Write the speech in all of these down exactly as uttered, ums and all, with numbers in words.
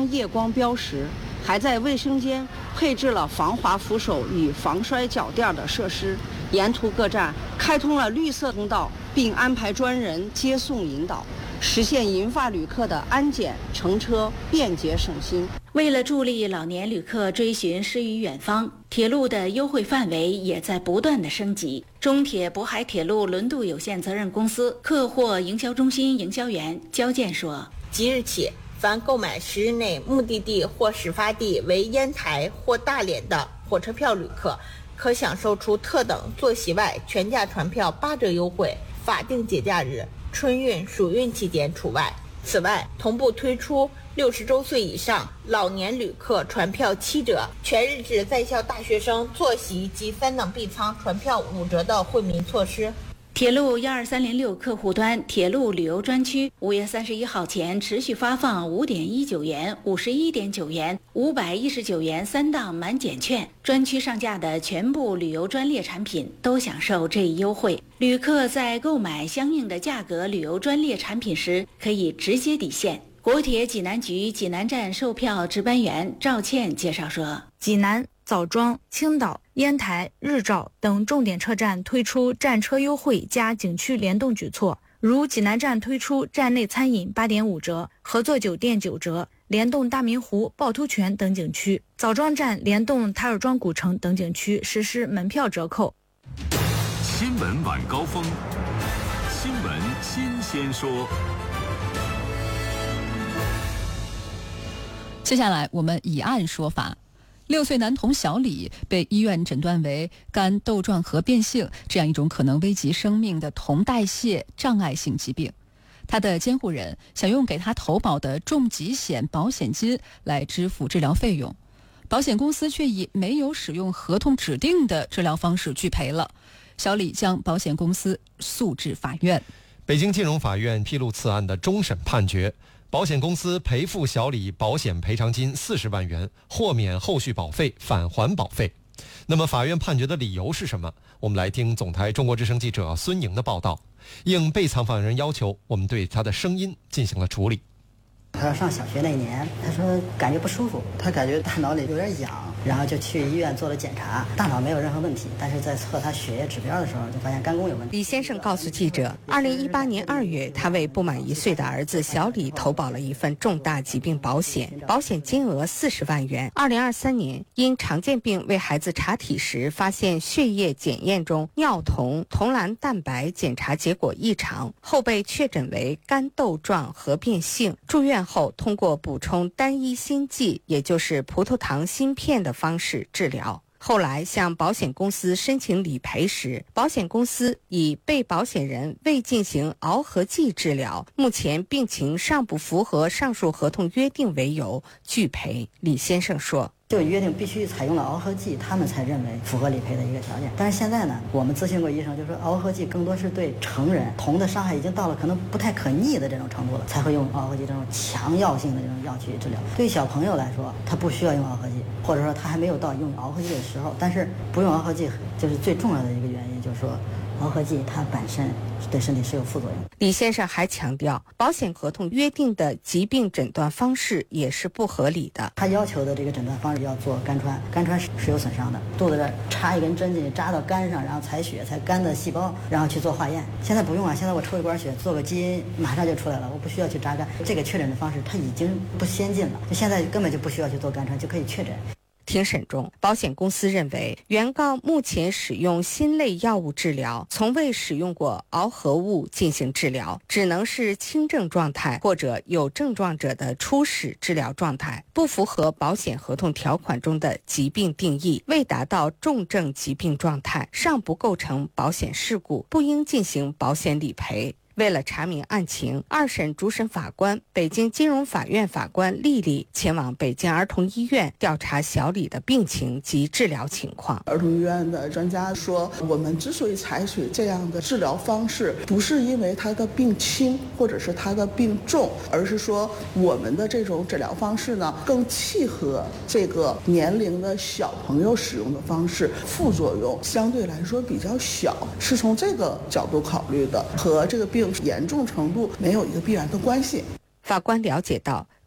装夜光标识，还在卫生间配置了防滑扶手与防摔脚垫的设施。沿途各站开通了绿色通道，并安排专人接送引导，实现银发旅客的安检乘车便捷省心。 为了助力老年旅客追寻诗与远方，铁路的优惠范围也在不断的升级。中铁渤海铁路轮渡有限责任公司客货营销中心营销员焦健说， 即日起，凡购买十日内目的地或始发地为烟台或大连的火车票旅客，可享受除特等坐席外全价船票八折优惠，法定节假日、春运、暑运期间除外。此外，同步推出六十周岁以上老年旅客船票七折，全日制在校大学生坐席及三等 B 舱船票五折的惠民措施。 铁路一二三零六客户端铁路旅游专区五月三十一号前持续发放五点一九元、五十一点九元、五百一十九元三档满减券，专区上架的全部旅游专列产品都享受这一优惠。旅客在购买相应的价格旅游专列产品时，可以直接抵现。国铁济南局济南站售票值班员赵倩介绍说， 济南、枣庄、青岛、烟台、日照等重点车站推出站车优惠加景区联动举措，如济南站推出站内餐饮 八点五 折，合作酒店九折，联动大明湖、趵突泉等景区；枣庄站联动台儿庄古城等景区实施门票折扣。 新闻晚高峰，新闻新鲜说。 接下来我们以案说法。六岁男童小李被医院诊断为肝窦状核变性这样一种可能危及生命的酮代谢障碍性疾病。他的监护人想用给他投保的重疾险保险金来支付治疗费用，保险公司却以没有使用合同指定的治疗方式拒赔了。小李将保险公司诉至法院。 北京金融法院披露此案的终审判决，保险公司赔付小李保险赔偿金四十万元，豁免后续保费，返还保费。那么法院判决的理由是什么？我们来听总台中国之声记者孙莹的报道。应被采访人要求，我们对他的声音进行了处理。 他上小学那年，他说感觉不舒服，他感觉大脑里有点痒，然后就去医院做了检查，大脑没有任何问题，但是在测他血液指标的时候，就发现肝功有问题。 李先生告诉记者，二零一八年二月，他为不满一岁的儿子小李投保了一份重大疾病保险，保险金额四十万元。二零二三年，因常见病为孩子查体时，发现血液检验中尿酮、酮蓝蛋白检查结果异常，后被确诊为肝窦状核变性。住院后，通过补充单一锌剂，也就是葡萄糖芯片的方式治疗。后来向保险公司申请理赔时，保险公司以被保险人未进行螯合剂治疗，目前病情尚不符合上述合同约定为由拒赔。李先生说， 就约定必须采用了螯合剂，他们才认为符合理赔的一个条件。但是现在呢，我们咨询过医生，就说螯合剂更多是对成人，酮的伤害已经到了可能不太可逆的这种程度了，才会用螯合剂这种强药性的这种药去治疗。对于小朋友来说，他不需要用螯合剂，或者说他还没有到用螯合剂的时候。但是不用螯合剂，就是最重要的一个原因，就是说螯合剂它本身对身体是有副作用。 李先生还强调，保险合同约定的疾病诊断方式也是不合理的。 他要求的这个诊断方式要做肝穿，肝穿是有损伤的，肚子这插一根针进去，扎到肝上，然后采血，采肝的细胞，然后去做化验。现在不用啊，现在我抽一管血，做个基因，马上就出来了，我不需要去扎肝。这个确诊的方式它已经不先进了，就现在根本就不需要去做肝穿就可以确诊。 庭审中，保险公司认为，原告目前使用新类药物治疗，从未使用过螯合物进行治疗，只能是轻症状态或者有症状者的初始治疗状态，不符合保险合同条款中的疾病定义，未达到重症疾病状态，尚不构成保险事故，不应进行保险理赔。为了查明案情，二审主审法官、北京金融法院法官丽丽前往北京儿童医院调查小李的病情及治疗情况。 儿童医院的专家说，我们之所以采取这样的治疗方式，不是因为他的病轻或者是他的病重，而是说我们的这种治疗方式呢，更契合这个年龄的小朋友使用的方式，副作用相对来说比较小，是从这个角度考虑的，和这个病严重程度没有一个必然的关系。 法官了解到，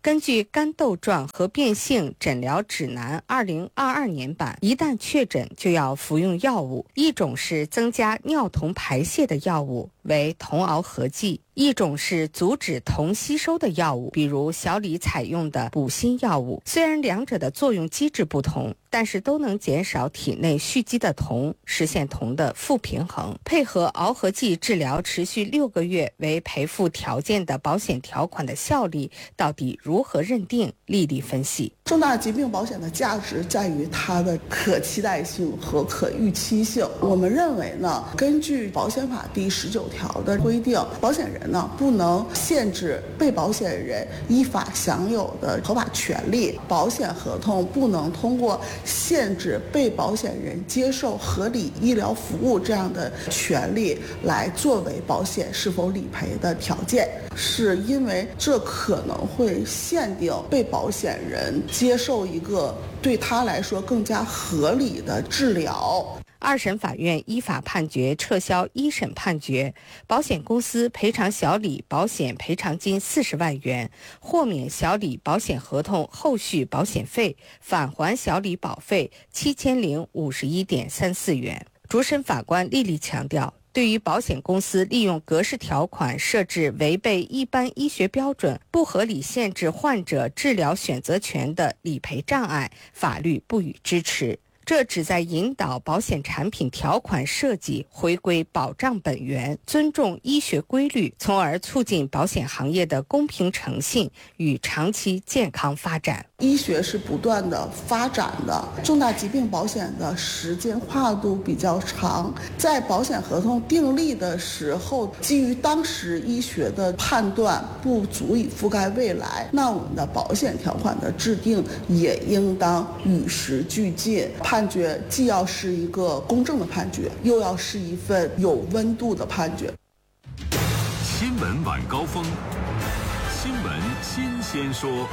根据《肝窦状和变性诊疗指南》二零二二年版，一旦确诊就要服用药物，一种是增加尿酮排泄的药物，为酮螯合剂；一种是阻止酮吸收的药物，比如小李采用的补锌药物。虽然两者的作用机制不同，但是都能减少体内蓄积的酮，实现酮的负平衡。配合螯合剂治疗持续六个月为赔付条件的保险条款的效力到底如何认定？丽丽分析， 重大疾病保险的价值在于它的可期待性和可预期性。我们认为呢，根据保险法第十九条的规定，保险人呢不能限制被保险人依法享有的合法权利，保险合同不能通过限制被保险人接受合理医疗服务这样的权利来作为保险是否理赔的条件，是因为这可能会限定被保险人接受一个对他来说更加合理的治疗。 二审法院依法判决撤销一审判决，保险公司赔偿小李保险赔偿金四十万元，豁免小李保险合同后续保险费，返还小李保费七千零五十一点三四元。主审法官丽丽强调，对于保险公司利用格式条款设置违背一般医学标准、不合理限制患者治疗选择权的理赔障碍，法律不予支持。这旨在引导保险产品条款设计回归保障本源，尊重医学规律，从而促进保险行业的公平诚信与长期健康发展。 医学是不断的发展的，重大疾病保险的时间跨度比较长，在保险合同订立的时候，基于当时医学的判断不足以覆盖未来，那我们的保险条款的制定也应当与时俱进。判决既要是一个公正的判决，又要是一份有温度的判决。 新闻晚高峰，新闻新鲜说。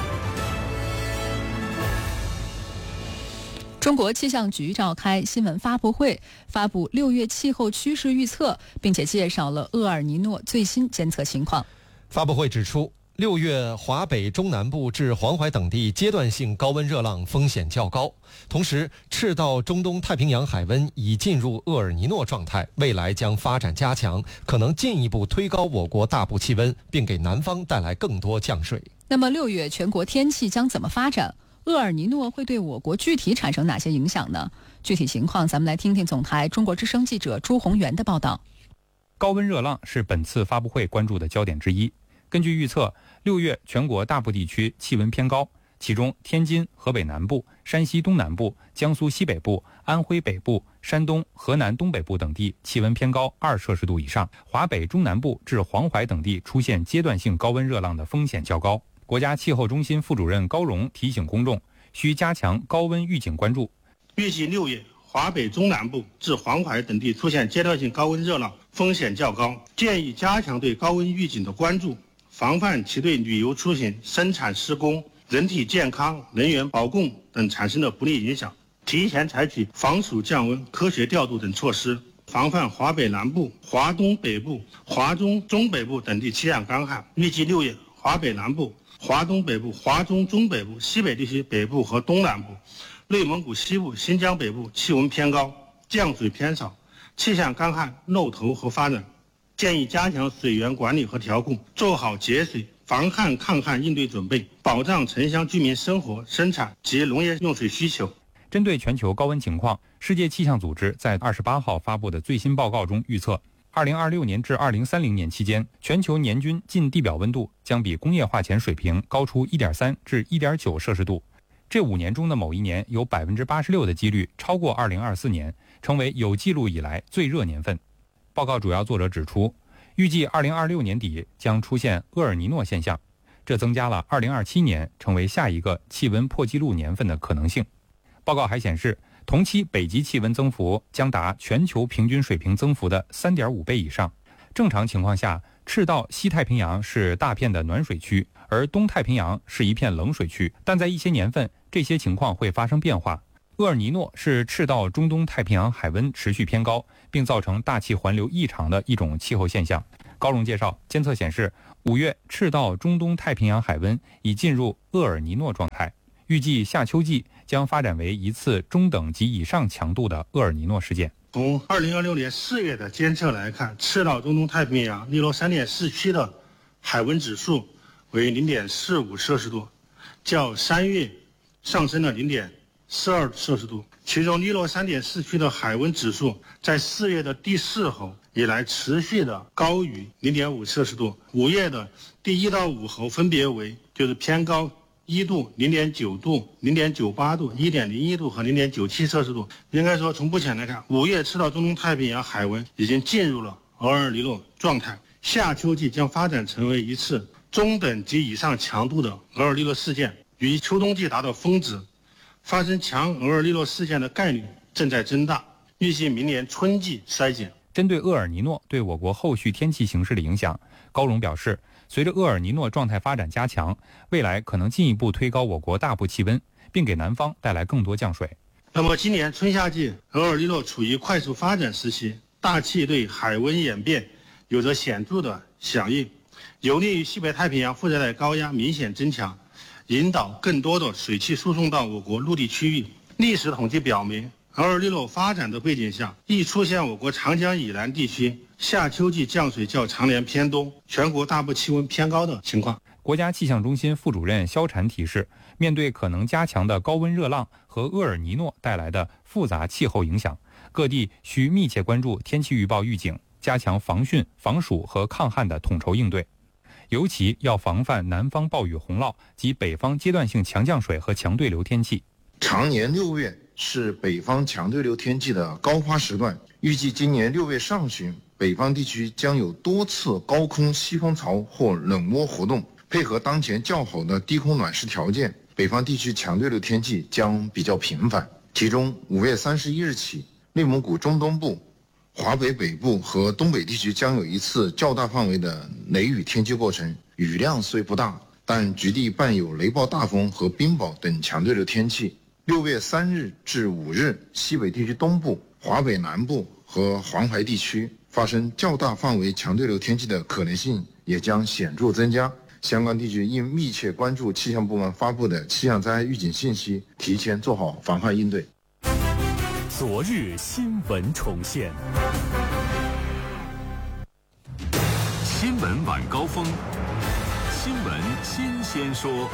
中国气象局召开新闻发布会，发布六月气候趋势预测，并且介绍了厄尔尼诺最新监测情况。 发布会指出，六月华北中南部至黄淮等地阶段性高温热浪风险较高，同时赤道中东太平洋海温已进入厄尔尼诺状态，未来将发展加强，可能进一步推高我国大部气温，并给南方带来更多降水。 那么六月全国天气将怎么发展？厄尔尼诺会对我国具体产生哪些影响呢？具体情况咱们来听听总台中国之声记者朱宏元的报道。 高温热浪是本次发布会关注的焦点之一。根据预测，六月全国大部地区气温偏高，其中天津、河北南部、山西东南部、江苏西北部、安徽北部、山东、河南东北部等地气温偏高二摄氏度以上，华北中南部至黄淮等地出现阶段性高温热浪的风险较高。国家气候中心副主任高荣提醒公众，需加强高温预警关注。 预计六月华北中南部至黄淮等地出现阶段性高温热浪，风险较高，建议加强对高温预警的关注，防范其对旅游出行、生产施工、人体健康、能源保供等产生的不利影响，提前采取防暑降温、科学调度等措施，防范华北南部、华东北部、华中中北部等地气象干旱。预计六月华北南部、华东北部、华中中北部、西北地区北部和东南部、内蒙古西部、新疆北部气温偏高，降水偏少，气象干旱、漏头和发展。建议加强水源管理和调控，做好节水、防旱抗旱应对准备，保障城乡居民生活、生产及农业用水需求。 针对全球高温情况，世界气象组织在二十八号发布的最新报告中预测，二零二六年至二零三零年期间，全球年均近地表温度将比工业化前水平高出 一点三 至 一点九 摄氏度。这五年中的某一年有 百分之八十六 的几率超过二零二四年，成为有记录以来最热年份。报告主要作者指出，预计二零二六年底将出现厄尔尼诺现象，这增加了二零二七年成为下一个气温破纪录年份的可能性。报告还显示，同期北极气温增幅将达全球平均水平增幅的 三点五 倍以上。正常情况下，赤道西太平洋是大片的暖水区，而东太平洋是一片冷水区，但在一些年份，这些情况会发生变化。厄尔尼诺是赤道中东太平洋海温持续偏高，并造成大气环流异常的一种气候现象。 高荣介绍，监测显示，五月赤道中东太平洋海温已进入厄尔尼诺状态，预计夏秋季将发展为一次中等及以上强度的厄尔尼诺事件。 从二零二六年四月的监测来看，赤道中东太平洋利洛三点四区的海温指数为零点四五摄氏度，较三月上升了零点四二摄氏度。其中利洛三点四区的海温指数在四月的第四候以来持续的高于零点五摄氏度，五月的第一到五候分别为就是偏高一度、零点九度、零点九八度、一点零一度和零点九七摄氏度。应该说，从目前来看，五月赤道中东太平洋海温已经进入了厄尔尼诺状态，夏秋季将发展成为一次中等及以上强度的厄尔尼诺事件，与秋冬季达到峰值。发生强厄尔尼诺事件的概率正在增大，预计明年春季衰减。 针对厄尔尼诺对我国后续天气形势的影响，高荣表示，随着厄尔尼诺状态发展加强，未来可能进一步推高我国大部气温，并给南方带来更多降水。 那么今年春夏季厄尔尼诺处于快速发展时期，大气对海温演变有着显著的响应，有利于西北太平洋副热带高压明显增强，引导更多的水汽输送到我国陆地区域。历史统计表明，厄尔尼诺发展的背景下，易出现我国长江以南地区夏秋季降水较常年偏多，全国大部气温偏高的情况。 国家气象中心副主任肖禅提示，面对可能加强的高温热浪和厄尔尼诺带来的复杂气候影响，各地需密切关注天气预报预警，加强防汛、防暑和抗旱的统筹应对。尤其要防范南方暴雨洪涝及北方阶段性强降水和强对流天气。 常年六月是北方强对流天气的高发时段，预计今年六月上旬，北方地区将有多次高空西风槽或冷涡活动，配合当前较好的低空暖湿条件，北方地区强对流天气将比较频繁。其中，五月三十一日起，内蒙古中东部、华北北部和东北地区将有一次较大范围的雷雨天气过程，雨量虽不大，但局地伴有雷暴大风和冰雹等强对流天气。六月三日至五日，西北地区东部、华北南部和黄淮地区发生较大范围强对流天气的可能性也将显著增加。相关地区应密切关注气象部门发布的气象灾害预警信息，提前做好防范应对。 昨日新闻重现，新闻晚高峰，新闻新鲜说。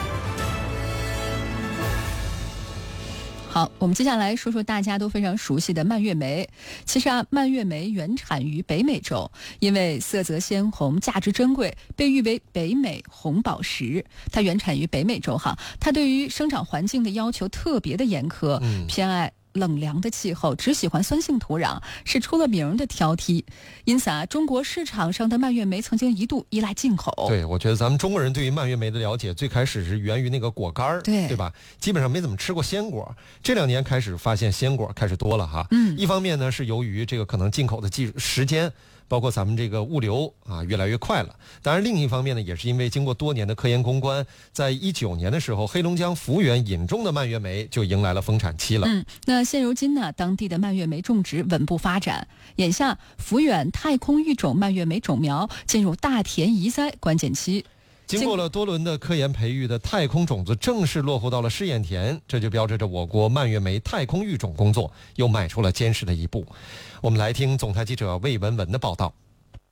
好，我们接下来说说大家都非常熟悉的蔓越莓。其实啊，蔓越莓原产于北美洲，因为色泽鲜红、价值珍贵，被誉为北美红宝石。它原产于北美洲哈，它对于生长环境的要求特别的严苛，嗯、偏爱冷凉的气候，只喜欢酸性土壤，是出了名的挑剔。因此啊，中国市场上的蔓越莓曾经一度依赖进口。 对，我觉得咱们中国人对于蔓越莓的了解，最开始是源于那个果干儿， 对对吧？基本上没怎么吃过鲜果。这两年开始发现鲜果开始多了哈。 嗯， 一方面呢是由于这个可能进口的技术时间，包括咱们这个物流啊越来越快了。当然，另一方面呢，也是因为经过多年的科研攻关，在一九年的时候，黑龙江抚远引种的蔓越莓就迎来了丰产期了。 嗯，那现如今呢，当地的蔓越莓种植稳步发展。眼下，抚远太空育种蔓越莓种苗进入大田移栽关键期。 经过了多轮的科研培育的太空种子正式落户到了试验田，这就标志着我国蔓越莓太空育种工作又迈出了坚实的一步。我们来听总台记者魏文文的报道。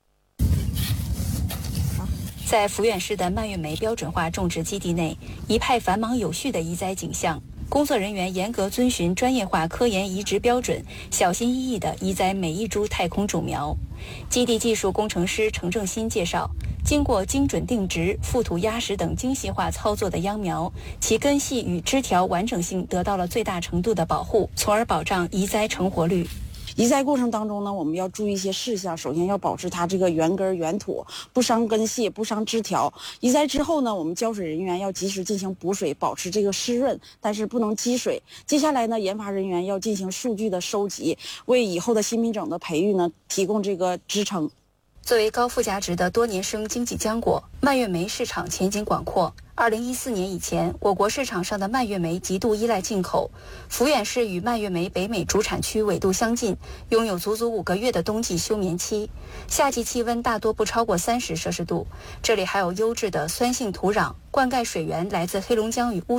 在抚远市的蔓越莓标准化种植基地内，一派繁忙有序的移栽景象。工作人员严格遵循专业化科研移植标准，小心翼翼地移栽每一株太空种苗。基地技术工程师程正新介绍，经过精准定植、覆土压实等精细化操作的秧苗，其根系与枝条完整性得到了最大程度的保护，从而保障移栽成活率。 移栽过程当中呢，我们要注意一些事项。首先要保持它这个原根原土，不伤根系，不伤枝条。移栽之后呢，我们浇水人员要及时进行补水，保持这个湿润，但是不能积水。接下来呢，研发人员要进行数据的收集，为以后的新品种的培育呢提供这个支撑。 作为高附加值的多年生经济浆果，蔓越莓市场前景广阔。二零一四年以前，我国市场上的蔓越莓极度依赖进口。抚远市与蔓越莓北美主产区纬度相近，拥有足足五个月的冬季休眠期，夏季气温大多不超过三十摄氏度。这里还有优质的酸性土壤，灌溉水源来自黑龙江与乌